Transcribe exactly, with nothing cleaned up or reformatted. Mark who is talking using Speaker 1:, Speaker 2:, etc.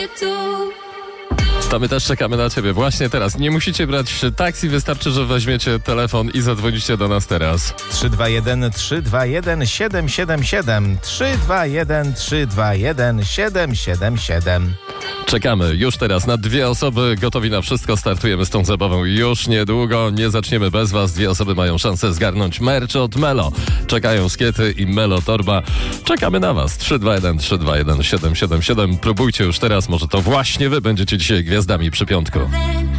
Speaker 1: To my też czekamy na ciebie właśnie teraz. Nie musicie brać taksi, wystarczy, że weźmiecie telefon i zadzwonicie do nas teraz.
Speaker 2: trzy dwa jeden trzy dwa jeden siedem siedem siedem trzy dwa jeden trzy dwa jeden siedem siedem siedem.
Speaker 1: Czekamy już teraz na dwie osoby, gotowi na wszystko, startujemy z tą zabawą już niedługo, nie zaczniemy bez was, dwie osoby mają szansę zgarnąć merch od Melo. Czekają skiety i Melo Torba, czekamy na was, trzy dwa jeden trzy dwa jeden siedem siedem siedem, próbujcie już teraz, może to właśnie wy będziecie dzisiaj gwiazdami przy piątku.